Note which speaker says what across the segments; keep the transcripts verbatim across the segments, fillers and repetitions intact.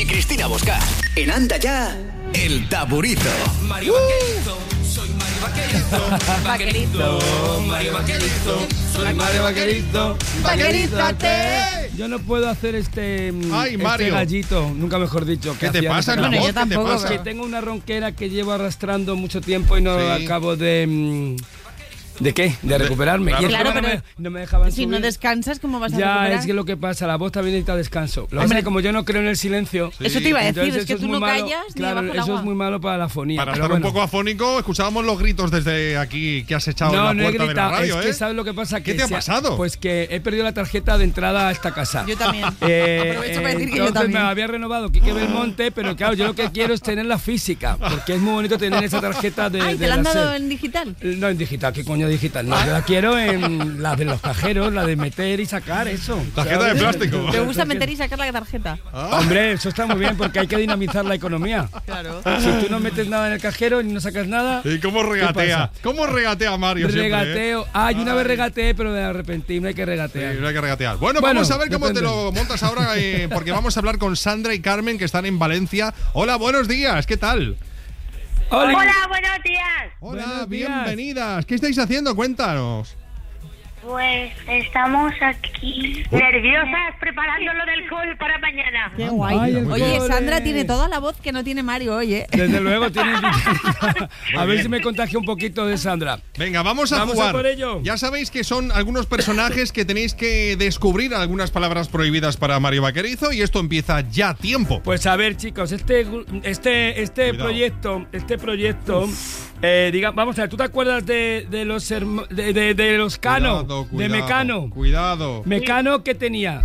Speaker 1: y Cristina Bosca. En Anda Ya, El Taburizo.
Speaker 2: Mario Vaquerizo, soy Mario Vaquerizo. Vaquerizo, Mario Vaquerizo, soy Mario Vaquerizo.
Speaker 3: Vaquerízate.
Speaker 4: Yo no puedo hacer este,
Speaker 3: Ay, Mario.
Speaker 4: este gallito, nunca mejor dicho.
Speaker 3: ¿Qué te
Speaker 4: hacía
Speaker 3: pasa en
Speaker 4: antes.
Speaker 3: la
Speaker 5: Bueno,
Speaker 3: voz?
Speaker 5: yo
Speaker 3: ¿Qué te
Speaker 5: tampoco,
Speaker 3: pasa?
Speaker 4: Que tengo una ronquera que llevo arrastrando mucho tiempo y no
Speaker 3: Sí.
Speaker 4: acabo de... mm, ¿De qué? De recuperarme.
Speaker 3: claro.
Speaker 4: Y encima
Speaker 5: Claro,
Speaker 4: no,
Speaker 5: pero
Speaker 4: me, no me dejaban
Speaker 5: Si
Speaker 4: subir.
Speaker 5: no descansas, ¿cómo vas a
Speaker 4: Ya,
Speaker 5: recuperar?
Speaker 4: es que lo que pasa, la voz también necesita descanso. Lo que
Speaker 5: Hombre.
Speaker 4: pasa es que como yo no creo en el silencio...
Speaker 3: Sí.
Speaker 5: Eso te iba a decir,
Speaker 4: entonces
Speaker 5: es que
Speaker 4: eso
Speaker 5: tú
Speaker 4: muy
Speaker 5: no
Speaker 4: malo.
Speaker 5: callas ni
Speaker 4: Claro,
Speaker 5: debajo del
Speaker 4: eso
Speaker 5: agua.
Speaker 4: es muy malo para la fonía.
Speaker 3: Para
Speaker 4: pero
Speaker 3: estar
Speaker 4: bueno.
Speaker 3: un poco afónico, escuchábamos los gritos desde aquí que has echado
Speaker 4: No,
Speaker 3: en la
Speaker 4: no he
Speaker 3: puerta de la
Speaker 4: gritado,
Speaker 3: radio,
Speaker 4: es que
Speaker 3: ¿eh?
Speaker 4: ¿sabes lo que pasa?
Speaker 3: ¿Qué
Speaker 4: Que
Speaker 3: te ha
Speaker 4: se
Speaker 3: pasado?
Speaker 4: Pues que he perdido la tarjeta de entrada a esta casa.
Speaker 5: Yo también.
Speaker 4: Eh,
Speaker 5: Aprovecho para decir que yo
Speaker 4: entonces
Speaker 5: también.
Speaker 4: me había renovado Quique Belmonte, pero claro, yo lo que quiero es tener la física, porque es muy bonito tener esa tarjeta de,
Speaker 5: Ay,
Speaker 4: de
Speaker 5: ¿te la han
Speaker 4: la
Speaker 5: dado
Speaker 4: SER.
Speaker 5: en digital?
Speaker 4: No, en digital, ¿qué coño digital? No, yo la quiero en la de los cajeros, la de meter y sacar, eso.
Speaker 3: Tarjeta
Speaker 4: ¿sabes?
Speaker 3: de plástico.
Speaker 5: ¿Te gusta meter y sacar la tarjeta?
Speaker 3: Ah.
Speaker 4: Hombre, eso está muy bien porque hay que dinamizar la economía.
Speaker 5: Claro.
Speaker 4: Si tú no metes nada en el cajero y no sacas nada...
Speaker 3: ¿Y cómo
Speaker 4: ¿qué
Speaker 3: regatea?
Speaker 4: pasa?
Speaker 3: ¿Cómo regatea Mario siempre, eh?
Speaker 4: Regateo. Ah, yo una vez regateé, pero me arrepentí, no hay que regatear.
Speaker 3: Sí, no hay que regatear. Bueno,
Speaker 4: Bueno,
Speaker 3: vamos a ver cómo
Speaker 4: depende.
Speaker 3: te lo montas ahora, eh, porque vamos a hablar con Sandra y Carmen, que están en Valencia. Hola, buenos días, ¿qué tal?
Speaker 4: Oli.
Speaker 6: Hola, buenos días.
Speaker 3: Hola,
Speaker 4: Buenos días.
Speaker 3: bienvenidas. ¿Qué estáis haciendo? Cuéntanos.
Speaker 6: Pues estamos aquí nerviosas preparando lo del call para mañana.
Speaker 5: Qué guay.
Speaker 4: Ay, el
Speaker 5: Oye,
Speaker 4: cole.
Speaker 5: Sandra tiene toda la voz que no tiene Mario hoy, ¿eh?
Speaker 4: Desde luego tiene... A ver
Speaker 3: bien.
Speaker 4: si me contagio un poquito de Sandra.
Speaker 3: Venga, vamos a
Speaker 4: Vamos a
Speaker 3: jugar.
Speaker 4: por ello.
Speaker 3: Ya sabéis que son algunos personajes que tenéis que descubrir algunas palabras prohibidas para Mario Vaquerizo y esto empieza ya a tiempo.
Speaker 4: Pues a ver, chicos, este este este
Speaker 3: Cuidado.
Speaker 4: proyecto, este proyecto, eh, diga, vamos a ver, ¿tú te acuerdas de, de los herma- de, de, de los Cano,
Speaker 3: Cuidado,
Speaker 4: de
Speaker 3: cuidado,
Speaker 4: Mecano?
Speaker 3: Cuidado.
Speaker 4: Mecano que tenía.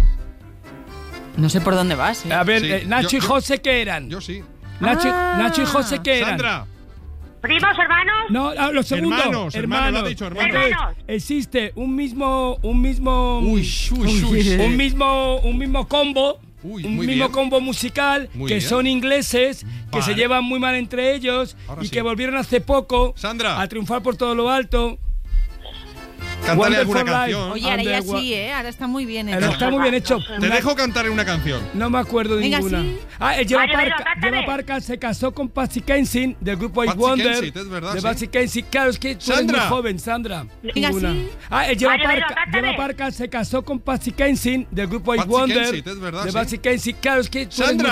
Speaker 5: No sé por dónde vas, ¿eh?
Speaker 4: A ver,
Speaker 3: Sí,
Speaker 4: eh, Nacho
Speaker 3: yo-
Speaker 4: y
Speaker 3: yo-
Speaker 4: José qué eran.
Speaker 3: Yo sí.
Speaker 4: Nacho,
Speaker 5: Ah.
Speaker 4: Nacho y José qué eran.
Speaker 3: Sandra.
Speaker 6: ¿Primos, hermanos?
Speaker 4: No, ah, los segundos.
Speaker 3: Hermanos, hermanos, lo ha dicho, hermanos.
Speaker 4: Entonces,
Speaker 6: Hermanos.
Speaker 4: existe un mismo, un mismo,
Speaker 3: Uy, uy, uy.
Speaker 4: un mismo, un mismo combo.
Speaker 3: Uy,
Speaker 4: un
Speaker 3: muy
Speaker 4: mismo
Speaker 3: bien.
Speaker 4: combo musical
Speaker 3: Muy
Speaker 4: que
Speaker 3: bien.
Speaker 4: son ingleses, que
Speaker 3: Vale.
Speaker 4: se llevan muy mal entre ellos
Speaker 3: Ahora
Speaker 4: y
Speaker 3: sí.
Speaker 4: que volvieron hace poco
Speaker 3: Sandra.
Speaker 4: a triunfar por todo lo alto.
Speaker 3: Cántale alguna
Speaker 4: Wonderful Life.
Speaker 3: canción.
Speaker 5: Oye, ahora ya
Speaker 4: Underwa-
Speaker 5: sí, ¿eh? Ahora está muy bien
Speaker 4: Pero
Speaker 5: hecho.
Speaker 4: está muy bien hecho.
Speaker 3: Te
Speaker 4: Una-
Speaker 3: dejo cantar una canción.
Speaker 4: No me acuerdo de
Speaker 5: Venga,
Speaker 4: ninguna.
Speaker 5: sí.
Speaker 4: Ah, el Lleva
Speaker 6: Vale, venga,
Speaker 4: Parca,
Speaker 6: cántale.
Speaker 4: Lleva Parca se casó con Patsy Kensit del grupo Eight
Speaker 3: Patsy
Speaker 4: Wonder.
Speaker 3: Kensit, es verdad,
Speaker 4: de
Speaker 3: sí.
Speaker 4: Patsy Kensit. Claro, es que tú eres
Speaker 3: Sandra.
Speaker 4: muy joven, Sandra.
Speaker 5: Venga,
Speaker 4: Ninguna.
Speaker 5: sí.
Speaker 4: Ah, el Lleva
Speaker 6: Vale, venga,
Speaker 4: Parca,
Speaker 6: cántale.
Speaker 4: Lleva Parca se casó con Patsy Kensit del grupo Eight
Speaker 3: Patsy
Speaker 4: Wonder.
Speaker 3: Kensit, es verdad,
Speaker 4: de
Speaker 3: sí.
Speaker 4: Patsy Kensit. Claro, es que tú eres
Speaker 3: Sandra.